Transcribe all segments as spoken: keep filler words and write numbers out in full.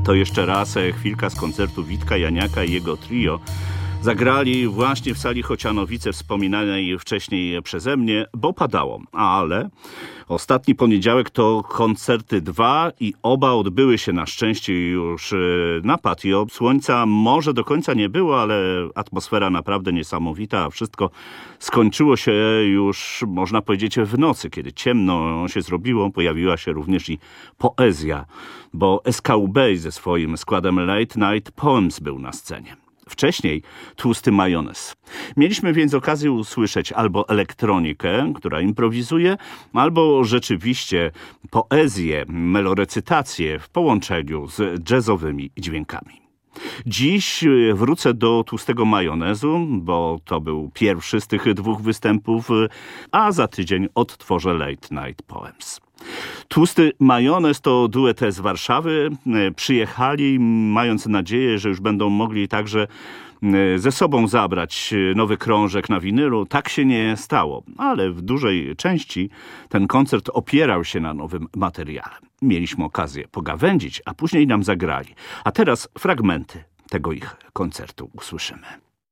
To jeszcze raz chwilka z koncertu Witka Janiaka i jego trio. Zagrali właśnie w sali Chocianowice, wspominanej wcześniej przeze mnie, bo padało. Ale ostatni poniedziałek to koncerty dwa i oba odbyły się na szczęście już na patio. Słońca może do końca nie było, ale atmosfera naprawdę niesamowita, a wszystko skończyło się już, można powiedzieć, w nocy, kiedy ciemno się zrobiło. Pojawiła się również i poezja, bo S K U B ze swoim składem Late Night Poems był na scenie. Wcześniej Tłusty Majonez. Mieliśmy więc okazję usłyszeć albo elektronikę, która improwizuje, albo rzeczywiście poezję, melorecytację w połączeniu z jazzowymi dźwiękami. Dziś wrócę do Tłustego Majonezu, bo to był pierwszy z tych dwóch występów, a za tydzień odtworzę Late Night Poems. Tłusty Majonez to duet z Warszawy. Przyjechali, mając nadzieję, że już będą mogli także ze sobą zabrać nowy krążek na winylu. Tak się nie stało, ale w dużej części ten koncert opierał się na nowym materiale. Mieliśmy okazję pogawędzić, a później nam zagrali. A teraz fragmenty tego ich koncertu usłyszymy.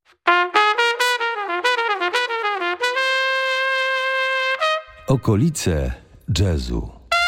Okolice jazzu.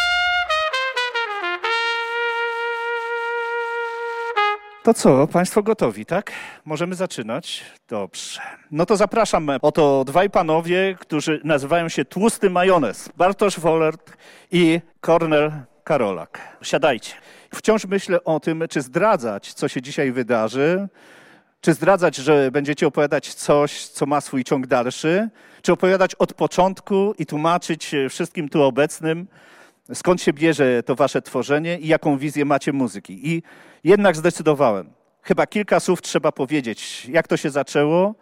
To co, państwo gotowi, tak? Możemy zaczynać? Dobrze. No to zapraszam. Oto dwaj panowie, którzy nazywają się Tłusty Majonez. Bartosz Wollert i Kornel Karolak. Siadajcie. Wciąż myślę o tym, czy zdradzać, co się dzisiaj wydarzy, czy zdradzać, że będziecie opowiadać coś, co ma swój ciąg dalszy, czy opowiadać od początku i tłumaczyć wszystkim tu obecnym, skąd się bierze to wasze tworzenie i jaką wizję macie muzyki. I jednak zdecydowałem. Chyba kilka słów trzeba powiedzieć, jak to się zaczęło,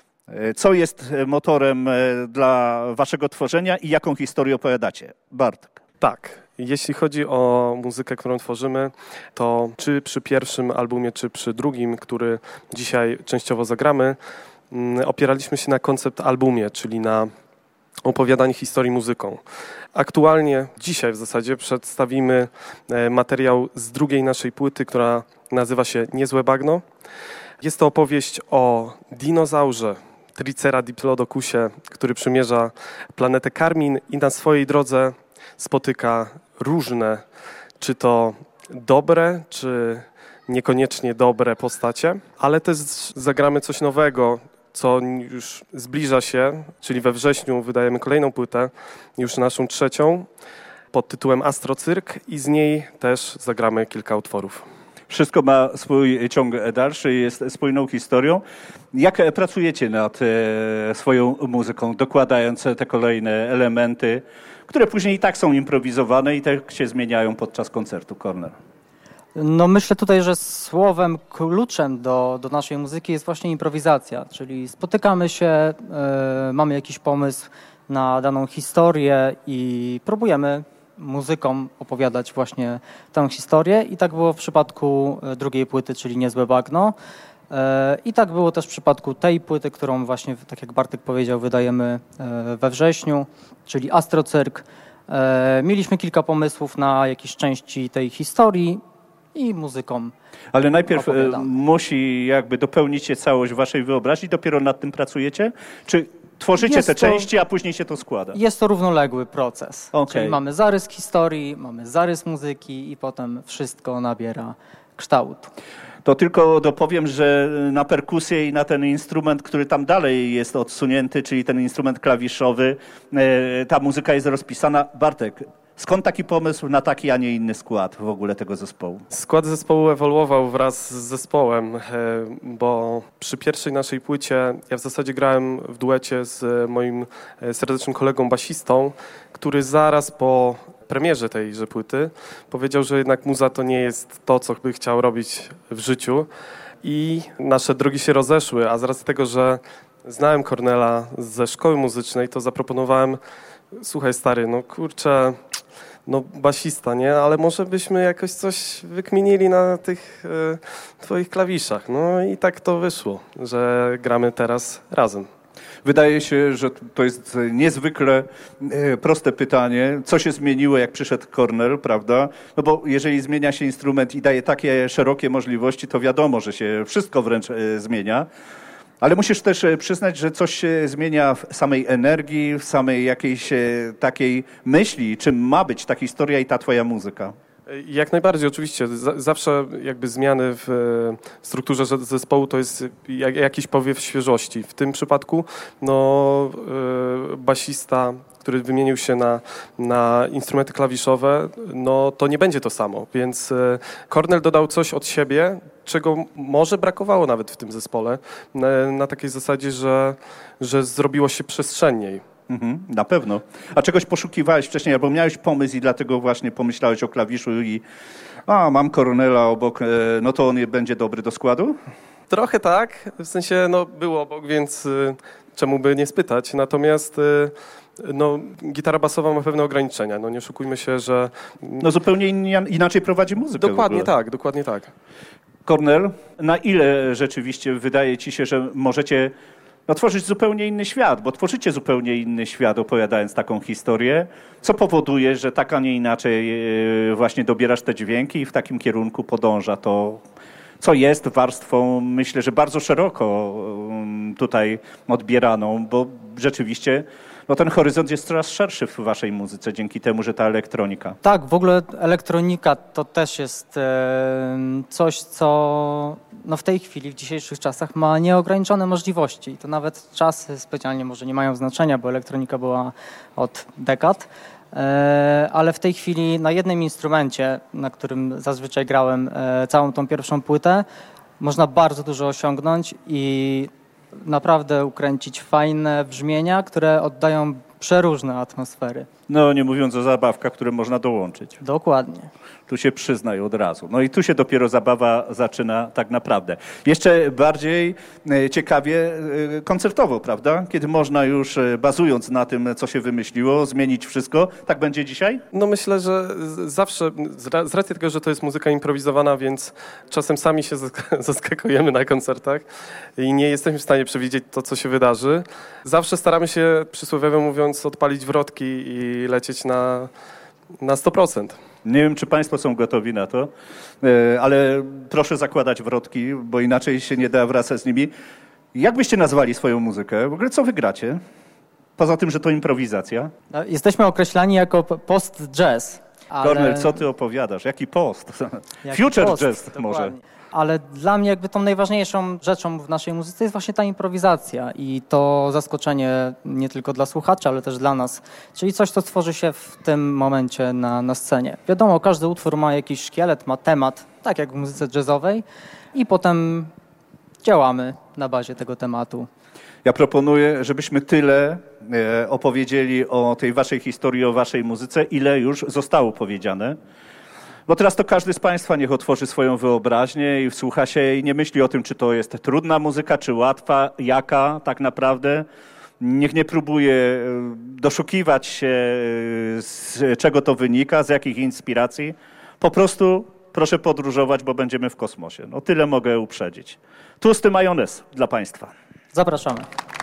co jest motorem dla waszego tworzenia i jaką historię opowiadacie. Bartek. Tak. Jeśli chodzi o muzykę, którą tworzymy, to czy przy pierwszym albumie, czy przy drugim, który dzisiaj częściowo zagramy, opieraliśmy się na koncept albumie, czyli na opowiadanie historii muzyką. Aktualnie, dzisiaj w zasadzie, przedstawimy materiał z drugiej naszej płyty, która nazywa się Niezłe Bagno. Jest to opowieść o dinozaurze, Triceratopusie, który przymierza planetę Karmin i na swojej drodze spotyka różne, czy to dobre, czy niekoniecznie dobre postacie, ale też zagramy coś nowego, co już zbliża się, czyli we wrześniu wydajemy kolejną płytę, już naszą trzecią, pod tytułem Astrocyrk i z niej też zagramy kilka utworów. Wszystko ma swój ciąg dalszy, jest spójną historią. Jak pracujecie nad e, swoją muzyką, dokładając te kolejne elementy, które później i tak są improwizowane i tak się zmieniają podczas koncertu, Kornel? No myślę tutaj, że słowem kluczem do, do naszej muzyki jest właśnie improwizacja, czyli spotykamy się, y, mamy jakiś pomysł na daną historię i próbujemy muzyką opowiadać właśnie tę historię i tak było w przypadku drugiej płyty, czyli Niezłe Bagno. Y, I tak było też w przypadku tej płyty, którą właśnie, tak jak Bartek powiedział, wydajemy y, we wrześniu, czyli Astrocyrk. Y, mieliśmy kilka pomysłów na jakieś części tej historii i muzyką. Ale najpierw opowiadam. musi jakby dopełnić się całość waszej wyobraźni, dopiero nad tym pracujecie? Czy tworzycie Jest te to, części, a później się to składa? Jest to równoległy proces. Okay. Czyli mamy zarys historii, mamy zarys muzyki i potem wszystko nabiera kształtu. To tylko dopowiem, że na perkusję i na ten instrument, który tam dalej jest odsunięty, czyli ten instrument klawiszowy, ta muzyka jest rozpisana. Bartek, skąd taki pomysł na taki, a nie inny skład w ogóle tego zespołu? Skład zespołu ewoluował wraz z zespołem, bo przy pierwszej naszej płycie ja w zasadzie grałem w duecie z moim serdecznym kolegą basistą, który zaraz po premierze tejże płyty powiedział, że jednak muza to nie jest to, co by chciał robić w życiu i nasze drogi się rozeszły, a z racji tego, że znałem Kornela ze szkoły muzycznej, to zaproponowałem: słuchaj stary, no kurczę, no basista, nie? Ale może byśmy jakoś coś wykminili na tych e, twoich klawiszach. No i tak to wyszło, że gramy teraz razem. Wydaje się, że to jest niezwykle e, proste pytanie. Co się zmieniło, jak przyszedł Kornel, prawda? No bo jeżeli zmienia się instrument i daje takie szerokie możliwości, to wiadomo, że się wszystko wręcz e, zmienia. Ale musisz też e, przyznać, że coś się zmienia w samej energii, w samej jakiejś e, takiej myśli, czym ma być ta historia i ta twoja muzyka. Jak najbardziej, oczywiście. Z- zawsze jakby zmiany w e, strukturze ze- zespołu to jest jak, jakiś powiew świeżości. W tym przypadku no, e, basista, który wymienił się na, na instrumenty klawiszowe, no to nie będzie to samo. Więc e, Kornel dodał coś od siebie, czego może brakowało nawet w tym zespole, na, na takiej zasadzie, że, że zrobiło się przestrzenniej. Mhm, na pewno. A czegoś poszukiwałeś wcześniej, albo miałeś pomysł i dlatego właśnie pomyślałeś o klawiszu i a, mam Kornela obok, e, no to on będzie dobry do składu? Trochę tak, w sensie no było obok, więc y, czemu by nie spytać. Natomiast y, no, gitara basowa ma pewne ograniczenia. No nie oszukujmy się, że... No zupełnie in, inaczej prowadzi muzykę. Dokładnie tak, dokładnie tak. Kornel, na ile rzeczywiście wydaje ci się, że możecie no, tworzyć zupełnie inny świat, bo tworzycie zupełnie inny świat, opowiadając taką historię, co powoduje, że tak, a nie inaczej e, właśnie dobierasz te dźwięki i w takim kierunku podąża to, co jest warstwą, myślę, że bardzo szeroko um, tutaj odbieraną, bo rzeczywiście no, ten horyzont jest coraz szerszy w waszej muzyce dzięki temu, że ta elektronika. Tak, w ogóle elektronika to też jest e, coś, co no w tej chwili, w dzisiejszych czasach ma nieograniczone możliwości. I to nawet czasy specjalnie może nie mają znaczenia, bo elektronika była od dekad. E, ale w tej chwili na jednym instrumencie, na którym zazwyczaj grałem e, całą tą pierwszą płytę, można bardzo dużo osiągnąć i naprawdę ukręcić fajne brzmienia, które oddają przeróżne atmosfery. No nie mówiąc o zabawkach, które można dołączyć. Dokładnie. Tu się przyznaj od razu. No i tu się dopiero zabawa zaczyna tak naprawdę. Jeszcze bardziej e, ciekawie e, koncertowo, prawda? Kiedy można już e, bazując na tym, co się wymyśliło, zmienić wszystko. Tak będzie dzisiaj? No myślę, że z- zawsze, z ra- z racji tego, że to jest muzyka improwizowana, więc czasem sami się zask- zaskakujemy na koncertach i nie jesteśmy w stanie przewidzieć to, co się wydarzy. Zawsze staramy się, przysłowiowo mówiąc, odpalić wrotki i lecieć na, na sto procent. Nie wiem, czy państwo są gotowi na to, e, ale proszę zakładać wrotki, bo inaczej się nie da wracać z nimi. Jak byście nazwali swoją muzykę? W ogóle co wygracie? Poza tym, że to improwizacja. No, jesteśmy określani jako p- post-jazz. ale- Kornel, co ty opowiadasz? Jaki post? Jaki Future post, jazz dokładnie. może. Ale dla mnie jakby tą najważniejszą rzeczą w naszej muzyce jest właśnie ta improwizacja i to zaskoczenie nie tylko dla słuchaczy, ale też dla nas. Czyli coś, co tworzy się w tym momencie na, na scenie. Wiadomo, każdy utwór ma jakiś szkielet, ma temat, tak jak w muzyce jazzowej i potem działamy na bazie tego tematu. Ja proponuję, żebyśmy tyle e, opowiedzieli o tej waszej historii, o waszej muzyce, ile już zostało powiedziane. Bo teraz to każdy z państwa niech otworzy swoją wyobraźnię i wsłucha się i nie myśli o tym, czy to jest trudna muzyka, czy łatwa, jaka tak naprawdę. Niech nie próbuje e, doszukiwać się, e, z czego to wynika, z jakich inspiracji. Po prostu proszę podróżować, bo będziemy w kosmosie. No tyle mogę uprzedzić. Tłusty majonez dla państwa. Zapraszamy.